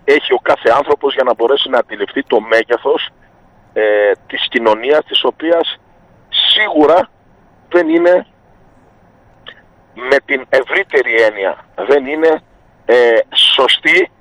έχει ο κάθε άνθρωπος για να μπορέσει να αντιληφθεί το μέγεθος της κοινωνίας, της οποίας σίγουρα δεν είναι, με την ευρύτερη έννοια, δεν είναι σωστή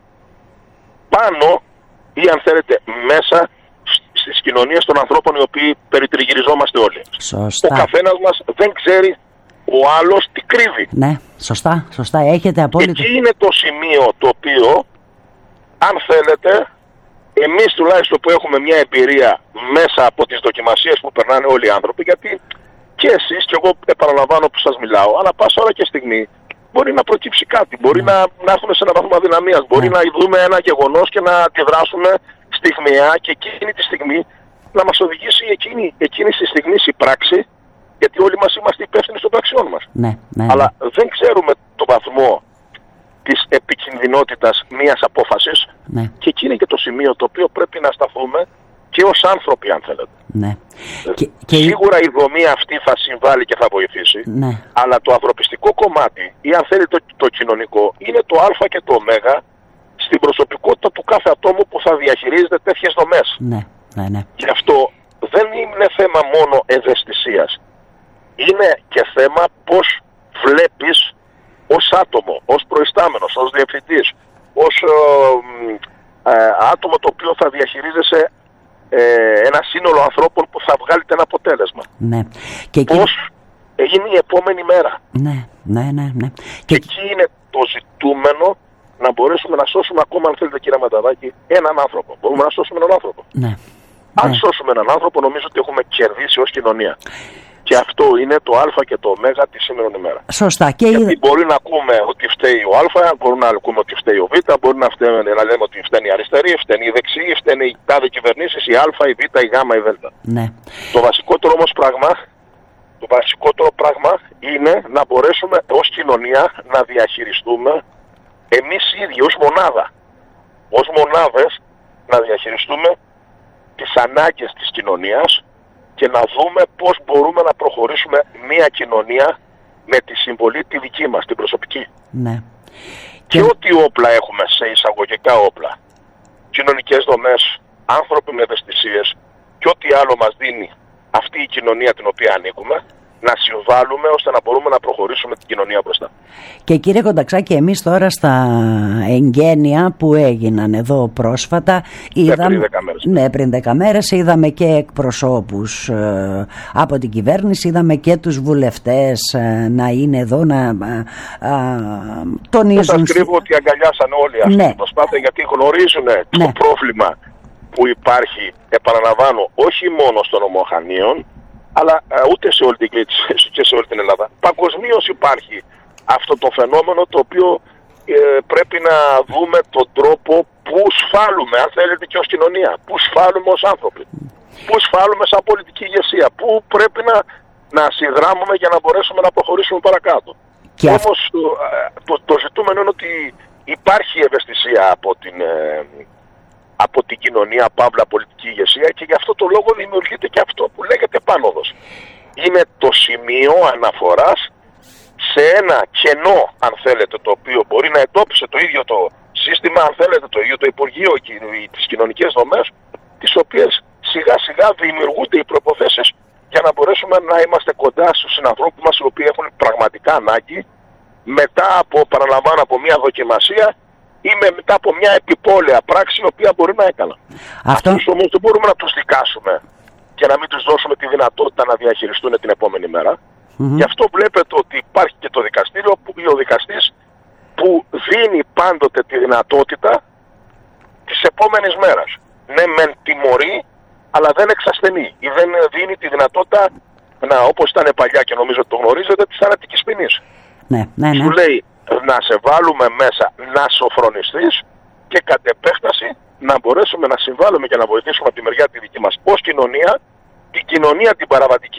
πάνω ή αν θέλετε μέσα στις κοινωνίες των ανθρώπων οι οποίοι περιτριγυριζόμαστε όλοι. Σωστά. Ο καθένας μας δεν ξέρει ο άλλος τι κρύβει. Ναι, σωστά, έχετε απόλυτο. Εκεί είναι το σημείο το οποίο, αν θέλετε, εμείς τουλάχιστον που έχουμε μια εμπειρία μέσα από τις δοκιμασίες που περνάνε όλοι οι άνθρωποι, γιατί και εσείς και εγώ επαναλαμβάνω που σας μιλάω, αλλά πάσα ώρα και στιγμή μπορεί να προκύψει κάτι, μπορεί να έρθουμε σε ένα βαθμό αδυναμίας, μπορεί να δούμε ένα γεγονός και να αντιδράσουμε στιγμιαία και εκείνη τη στιγμή να μας οδηγήσει εκείνη τη στιγμή η πράξη, γιατί όλοι μας είμαστε υπεύθυνοι των πραξιών μας. Ναι. Αλλά δεν ξέρουμε το βαθμό της επικινδυνότητας μιας απόφασης, και εκεί είναι και το σημείο το οποίο πρέπει να σταθούμε και ως άνθρωποι, αν θέλετε. Ναι. Σίγουρα η δομή αυτή θα συμβάλλει και θα βοηθήσει, αλλά το ανθρωπιστικό κομμάτι, ή αν θέλετε το κοινωνικό, είναι το α και το ω στην προσωπικότητα του κάθε ατόμου που θα διαχειρίζεται τέτοιες δομές. Ναι. Γι' αυτό δεν είναι θέμα μόνο ευαισθησίας. Είναι και θέμα πώς βλέπεις ως άτομο, ως προϊστάμενος, ως διευθυντής, ως άτομο το οποίο θα διαχειρίζεσαι ένα σύνολο ανθρώπων που θα βγάλει ένα αποτέλεσμα. Ναι. Πώς είναι η επόμενη μέρα. Ναι. Και εκεί είναι το ζητούμενο, να μπορέσουμε να σώσουμε ακόμα, αν θέλετε κύριε Ματαδάκη, έναν άνθρωπο. Μπορούμε να σώσουμε έναν άνθρωπο. Αν σώσουμε έναν άνθρωπο, νομίζω ότι έχουμε κερδίσει ως κοινωνία. Και αυτό είναι το α και το ω τη σήμερον ημέρα. Σωστά. Γιατί μπορεί να ακούμε ότι φταίει ο α, μπορεί να ακούμε ότι φταίει ο β, μπορεί να λέμε ότι φταίνει η αριστερή, φταίνει η δεξιή, φταίνει οι τάδε κυβερνήσεις, η α, η β, η γ, η δ. Ναι. Το βασικότερο όμως πράγμα είναι να μπορέσουμε ως κοινωνία να διαχειριστούμε εμείς οι ίδιοι ως μονάδες να διαχειριστούμε τις ανάγκες της κοινωνίας και να δούμε πώς μπορούμε να προχωρήσουμε μια κοινωνία με τη συμβολή τη δική μας, την προσωπική. Ναι. Και ό,τι όπλα έχουμε, σε εισαγωγικά όπλα, κοινωνικές δομές, άνθρωποι με ευαισθησίες και ό,τι άλλο μας δίνει αυτή η κοινωνία την οποία ανήκουμε, να συμβάλλουμε ώστε να μπορούμε να προχωρήσουμε την κοινωνία μπροστά. Και κύριε Κονταξάκη, εμείς τώρα στα εγγένεια που έγιναν εδώ πρόσφατα, πριν 10 μέρες είδαμε και εκπροσώπους από την κυβέρνηση, είδαμε και τους βουλευτές να είναι εδώ, να τονίζουν. Δεν σας κρύβω ότι αγκαλιάσαν όλοι αυτή την προσπάθεια, γιατί γνωρίζουν το πρόβλημα που υπάρχει, επαναλαμβάνω, όχι μόνο στον νομό Χανίων, αλλά ούτε σε όλη την Κρήτη και σε όλη την Ελλάδα. Παγκοσμίως υπάρχει αυτό το φαινόμενο, το οποίο πρέπει να δούμε τον τρόπο που σφάλουμε, αν θέλετε, και ως κοινωνία. Που σφάλουμε ως άνθρωποι. Που σφάλουμε σαν πολιτική ηγεσία. Που πρέπει να συνδράμουμε για να μπορέσουμε να προχωρήσουμε παρακάτω. Όμως το ζητούμενο είναι ότι υπάρχει ευαισθησία από την κοινωνία, παύλα πολιτική ηγεσία, και γι' αυτό το λόγο δημιουργείται και αυτό που λέγεται πάνωδος. Είναι το σημείο αναφοράς σε ένα κενό, αν θέλετε, το οποίο μπορεί να εντόπισε το ίδιο το σύστημα, αν θέλετε, το ίδιο το Υπουργείο, τις κοινωνικές δομές, τις οποίες σιγά σιγά δημιουργούνται οι προποθέσεις για να μπορέσουμε να είμαστε κοντά στους συνανθρώπους μας, οι οποίοι έχουν πραγματικά ανάγκη μετά από, παραλαμβάνω, από μια δοκιμασία ή μετά από μια επιπόλαια πράξη η οποία μπορεί να έκαναν. Αυτούς όμως δεν μπορούμε να τους δικάσουμε και να μην τους δώσουμε τη δυνατότητα να διαχειριστούν την επόμενη μέρα. Γι' αυτό βλέπετε ότι υπάρχει και το δικαστήριο, που ο δικαστής που δίνει πάντοτε τη δυνατότητα της επόμενης μέρας. Ναι, μεν τιμωρεί, αλλά δεν εξασθενεί ή δεν δίνει τη δυνατότητα όπως ήταν παλιά και νομίζω ότι το γνωρίζετε, της θανατικής ποινής. Ναι. Σου λέει να σε βάλουμε μέσα να σοφρονιστείς και κατ' επέκταση να μπορέσουμε να συμβάλλουμε και να βοηθήσουμε από τη μεριά τη δική μας ως κοινωνία, την κοινωνία την παραβατική,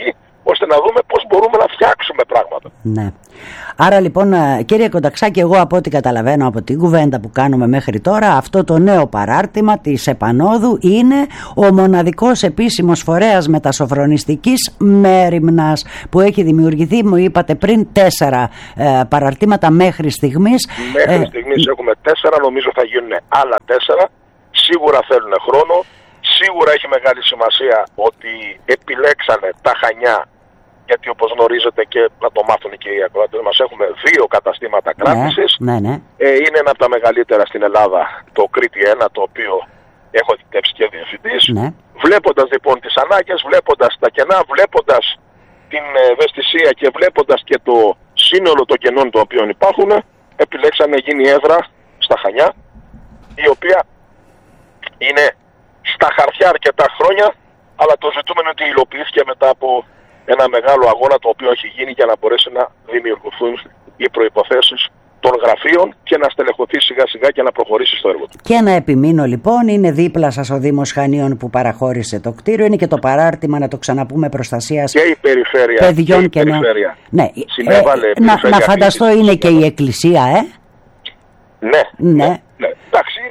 ώστε να δούμε πώς μπορούμε να φτιάξουμε πράγματα. Ναι. Άρα λοιπόν, κύριε Κονταξάκη, εγώ από ό,τι καταλαβαίνω από την κουβέντα που κάνουμε μέχρι τώρα, αυτό το νέο παράρτημα της επανόδου είναι ο μοναδικός επίσημος φορέας μετασοφρονιστικής μέριμνας που έχει δημιουργηθεί, μου είπατε πριν, 4 παραρτήματα μέχρι στιγμής. Μέχρι στιγμής έχουμε 4, νομίζω θα γίνουν άλλα 4. Σίγουρα θέλουν χρόνο. Σίγουρα έχει μεγάλη σημασία ότι επιλέξανε τα Χανιά, γιατί όπως γνωρίζετε και να το μάθουν και οι ακροατές μας, έχουμε 2 καταστήματα κράτησης. Ναι. Είναι ένα από τα μεγαλύτερα στην Ελλάδα, το Κρήτη 1, το οποίο έχω δικτέψει και διευθυντής. Ναι. Βλέποντας λοιπόν τις ανάγκες, βλέποντας τα κενά, βλέποντας την ευαισθησία και βλέποντας και το σύνολο των κενών των οποίων υπάρχουν, επιλέξαμε να γίνει έδρα στα Χανιά, η οποία είναι στα χαρτιά αρκετά χρόνια, αλλά το ζητούμενο είναι ότι υλοποιήθηκε μετά από ένα μεγάλο αγώνα το οποίο έχει γίνει για να μπορέσει να δημιουργηθούν οι προϋποθέσεις των γραφείων και να στελεχωθεί σιγά σιγά και να προχωρήσει στο έργο του. Και να επιμείνω λοιπόν, είναι δίπλα σας ο Δήμος Χανίων που παραχώρησε το κτίριο, είναι και το παράρτημα, να το ξαναπούμε, προστασίας και η περιφέρεια, παιδιών και η περιφέρεια. Ναι. Συνέβαλε να φανταστώ είναι και η εκκλησία, Ναι. Εντάξει,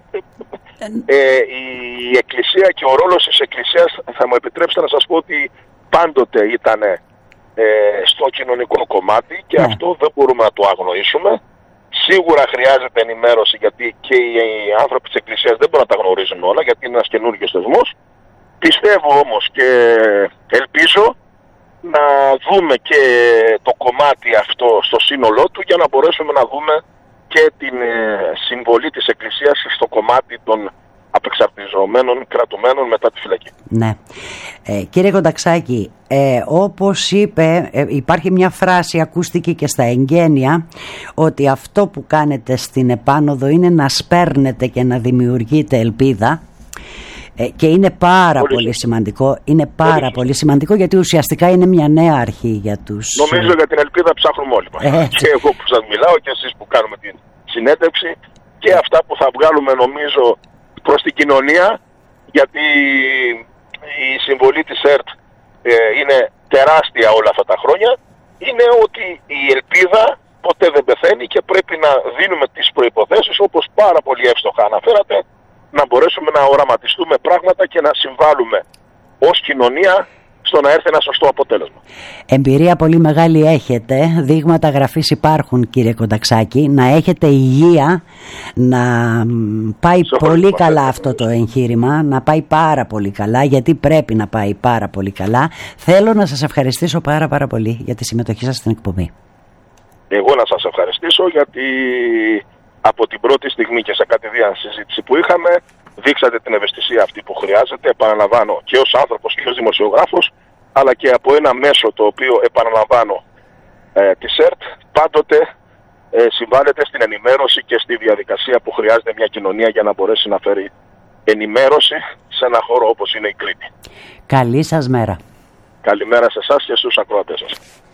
η εκκλησία και ο ρόλος της εκκλησίας, θα μου επιτρέψετε να σας πω ότι πάντοτε ήταν στο κοινωνικό κομμάτι και αυτό δεν μπορούμε να το αγνοήσουμε. Σίγουρα χρειάζεται ενημέρωση, γιατί και οι άνθρωποι της εκκλησίας δεν μπορούν να τα γνωρίζουν όλα, γιατί είναι ένας καινούργιος θεσμός. Πιστεύω όμως και ελπίζω να δούμε και το κομμάτι αυτό στο σύνολό του, για να μπορέσουμε να δούμε και την συμβολή της εκκλησίας στο κομμάτι των απεξαρτιζομένων κρατουμένων μετά τη φυλακή. Ναι. Κύριε Κονταξάκη, όπως είπε, υπάρχει μια φράση, ακούστηκε και στα εγγένεια, ότι αυτό που κάνετε στην επάνωδο είναι να σπέρνετε και να δημιουργείτε ελπίδα. Και είναι πάρα πολύ σημαντικό. Είναι πάρα πολύ σημαντικό, γιατί ουσιαστικά είναι μια νέα αρχή για τους... Νομίζω για την ελπίδα ψάχνουμε όλοι μας. Και εγώ που σας μιλάω και εσείς που κάνουμε την συνέντευξη, και αυτά που θα βγάλουμε νομίζω προς την κοινωνία, γιατί η συμβολή της ΕΡΤ είναι τεράστια όλα αυτά τα χρόνια, είναι ότι η ελπίδα ποτέ δεν πεθαίνει και πρέπει να δίνουμε τις προϋποθέσεις, όπως πάρα πολύ εύστοχα αναφέρατε, να μπορέσουμε να οραματιστούμε πράγματα και να συμβάλλουμε ως κοινωνία στο να έρθει ένα σωστό αποτέλεσμα. Εμπειρία πολύ μεγάλη έχετε, δείγματα γραφής υπάρχουν, κύριε Κονταξάκη, να έχετε υγεία, να πάει πολύ καλά αυτό το εγχείρημα, να πάει πάρα πολύ καλά, γιατί πρέπει να πάει πάρα πολύ καλά. Θέλω να σας ευχαριστήσω πάρα πολύ για τη συμμετοχή σας στην εκπομπή. Εγώ να σας ευχαριστήσω, γιατί από την πρώτη στιγμή και σε κατηδίαν συζήτηση που είχαμε, δείξατε την ευαισθησία αυτή που χρειάζεται, επαναλαμβάνω, και ως άνθρωπος και ως δημοσιογράφος, αλλά και από ένα μέσο το οποίο, επαναλαμβάνω, της ΕΡΤ, πάντοτε συμβάλλεται στην ενημέρωση και στη διαδικασία που χρειάζεται μια κοινωνία για να μπορέσει να φέρει ενημέρωση σε ένα χώρο όπως είναι η Κρήτη. Καλή σας μέρα. Καλημέρα σε εσάς και στους ακροατές σας.